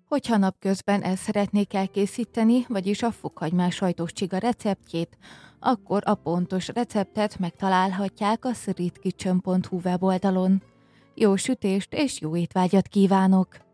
Hogyha napközben ezt szeretnék elkészíteni, vagyis a fokhagymás sajtos csiga receptjét, akkor a pontos receptet megtalálhatják a streetkitchen.hu weboldalon. Jó sütést és jó étvágyat kívánok!